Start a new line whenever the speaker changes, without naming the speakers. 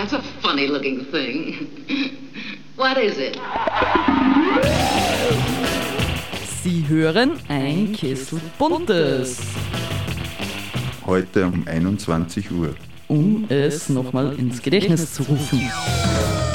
That's a funny looking thing. What is it?
Sie hören ein Kessel Buntes.
Heute um 21 Uhr.
Um es nochmal ins Gedächtnis zu rufen.